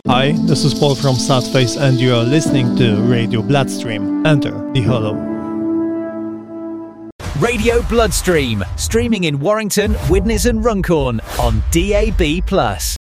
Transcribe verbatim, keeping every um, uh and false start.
Hi, this is Paul from Sadface and you are listening to Radio Bloodstream. Enter the Hollow. Radio Bloodstream, streaming in Warrington, Widnes and Runcorn on D A B plus.